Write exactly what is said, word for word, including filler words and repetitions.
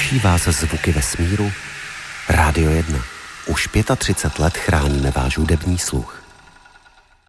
Těší vás zvuky vesmíru? Rádio jedna. Už třicet pět let chráníme váš hudební sluch.